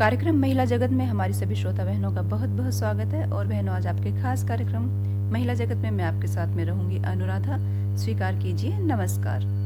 कार्यक्रम महिला जगत में हमारी सभी श्रोता बहनों का बहुत बहुत स्वागत है। और बहनों, आज आपके खास कार्यक्रम महिला जगत में मैं आपके साथ में रहूंगी अनुराधा। स्वीकार कीजिए, नमस्कार।